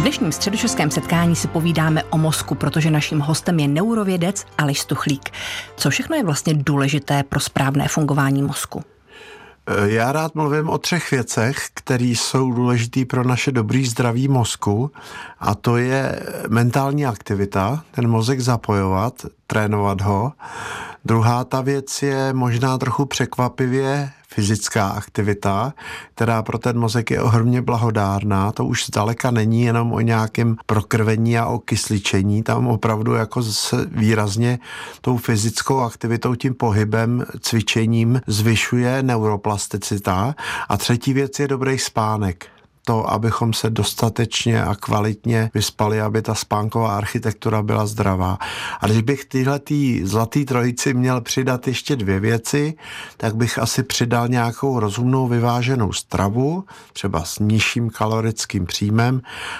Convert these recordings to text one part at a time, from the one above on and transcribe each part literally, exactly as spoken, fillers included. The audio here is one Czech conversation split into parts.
dnešním středočeském setkání si povídáme o mozku, protože naším hostem je neurovědec Aleš Stuchlík. Co všechno je vlastně důležité pro správné fungování mozku? Já rád mluvím o třech věcech, které jsou důležité pro naše dobrý zdraví mozku, a to je mentální aktivita, ten mozek zapojovat, trénovat ho. Druhá ta věc je možná trochu překvapivě fyzická aktivita, která pro ten mozek je ohromně blahodárná. To už zdaleka není jenom o nějakém prokrvení a o kysličení, tam opravdu jako se výrazně tou fyzickou aktivitou, tím pohybem, cvičením zvyšuje neuroplasticita. A třetí věc je dobrý spánek. To, abychom se dostatečně a kvalitně vyspali, aby ta spánková architektura byla zdravá. A když bych tyhletý zlatý trojici měl přidat ještě dvě věci, tak bych asi přidal nějakou rozumnou vyváženou stravu, třeba s nižším kalorickým příjmem.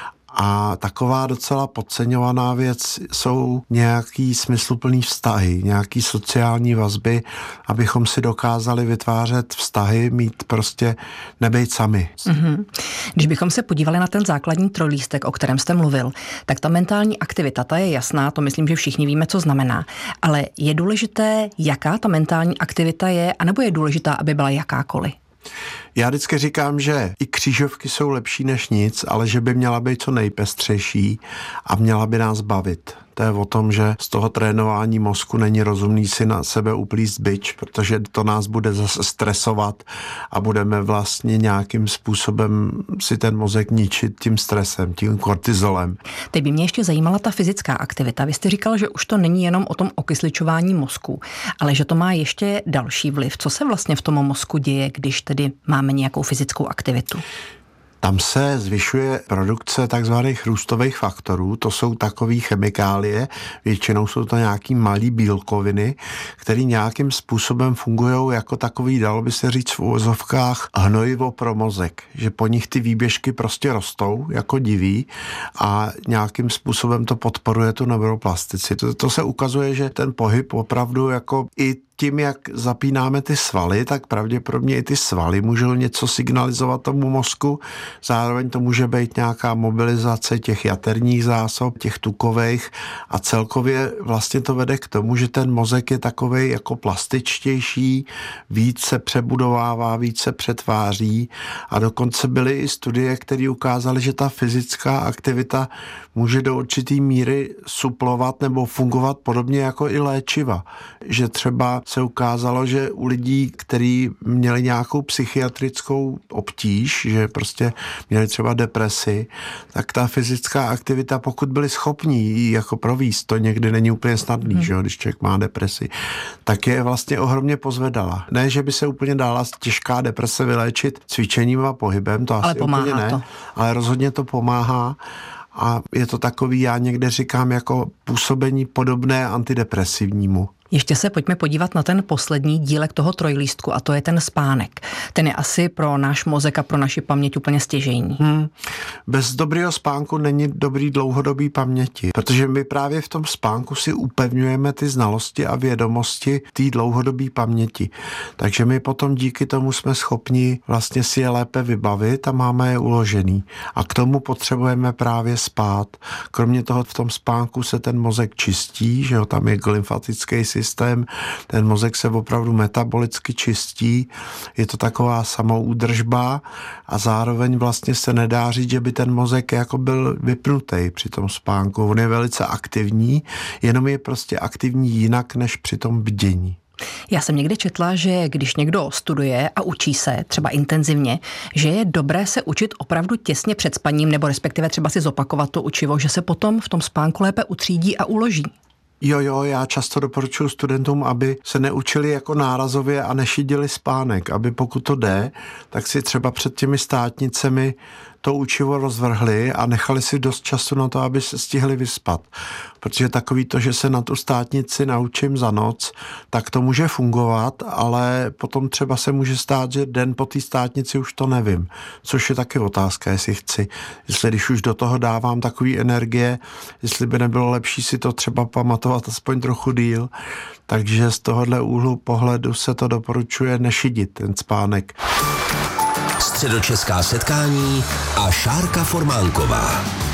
A taková docela podceňovaná věc jsou nějaký smysluplný vztahy, nějaký sociální vazby, abychom si dokázali vytvářet vztahy, mít prostě nebejt sami. Mm-hmm. Když bychom se podívali na ten základní trojlístek, o kterém jste mluvil, tak ta mentální aktivita, ta je jasná, to myslím, že všichni víme, co znamená. Ale je důležité, jaká ta mentální aktivita je, anebo je důležitá, aby byla jakákoliv? Já vždycky říkám, že i křížovky jsou lepší než nic, ale že by měla být co nejpestřejší a měla by nás bavit. To je o tom, že z toho trénování mozku není rozumný si na sebe uplíst bič, protože to nás bude zase stresovat a budeme vlastně nějakým způsobem si ten mozek ničit tím stresem, tím kortizolem. Teď by mě ještě zajímala ta fyzická aktivita. Vy jste říkal, že už to není jenom o tom okysličování mozku, ale že to má ještě další vliv. Co se vlastně v tom mozku děje, když tedy máme nějakou fyzickou aktivitu? Tam se zvyšuje produkce takzvaných růstových faktorů, to jsou takové chemikálie, většinou jsou to nějaký malý bílkoviny, které nějakým způsobem fungují jako takový, dalo by se říct v uvozovkách, hnojivo pro mozek, že po nich ty výběžky prostě rostou jako diví a nějakým způsobem to podporuje tu neuroplasticitu. To, to se ukazuje, že ten pohyb opravdu jako i tím, jak zapínáme ty svaly, tak pravděpodobně i ty svaly můžou něco signalizovat tomu mozku. Zároveň to může být nějaká mobilizace těch jaterních zásob, těch tukových, a celkově vlastně to vede k tomu, že ten mozek je takovej jako plastičtější, víc se přebudovává, víc se přetváří, a dokonce byly i studie, které ukázaly, že ta fyzická aktivita může do určitý míry suplovat nebo fungovat podobně jako i léčiva. Že třeba se ukázalo, že u lidí, kteří měli nějakou psychiatrickou obtíž, že prostě měli třeba depresi, tak ta fyzická aktivita, pokud byli schopní ji jako províst, to někdy není úplně snadný, hmm. že jo, když člověk má depresi, tak je vlastně ohromně pozvedala. Ne, že by se úplně dala těžká deprese vyléčit cvičením a pohybem, to ale asi úplně ne, to. ale rozhodně to pomáhá. A je to takový, já někde říkám, jako působení podobné antidepresivnímu. Ještě se pojďme podívat na ten poslední dílek toho trojlístku, a to je ten spánek. Ten je asi pro náš mozek a pro naši paměť úplně stěžejní. Hmm. Bez dobrého spánku není dobrý dlouhodobý paměti, protože my právě v tom spánku si upevňujeme ty znalosti a vědomosti té dlouhodobé paměti. Takže my potom díky tomu jsme schopni vlastně si je lépe vybavit a máme je uložený. A k tomu potřebujeme právě spát. Kromě toho v tom spánku se ten mozek čistí, že jo, tam je glymfatický systém, ten mozek se opravdu metabolicky čistí, je to taková samoúdržba a zároveň vlastně se nedá říct, že by ten mozek jako byl vypnutý při tom spánku. On je velice aktivní, jenom je prostě aktivní jinak než při tom bdění. Já jsem někde četla, že když někdo studuje a učí se, třeba intenzivně, že je dobré se učit opravdu těsně před spaním, nebo respektive třeba si zopakovat to učivo, že se potom v tom spánku lépe utřídí a uloží. Jo, jo, já často doporučuji studentům, aby se neučili jako nárazově a nešidili spánek, aby pokud to jde, tak si třeba před těmi státnicemi to učivo rozvrhli a nechali si dost času na to, aby se stihli vyspat. Protože takový to, že se na tu státnici naučím za noc, tak to může fungovat, ale potom třeba se může stát, že den po té státnici už to nevím. Což je taky otázka, jestli chci. Jestli když už do toho dávám takový energie, jestli by nebylo lepší si to třeba pamatovat aspoň trochu díl. Takže z tohohle úhlu pohledu se to doporučuje nešidit, ten spánek. Středočeská setkání a Šárka Formánková.